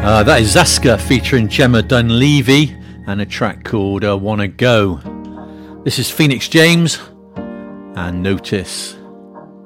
That is Zaska featuring Gemma Dunleavy and a track called Wanna Go. This is Phoenix James and Notice.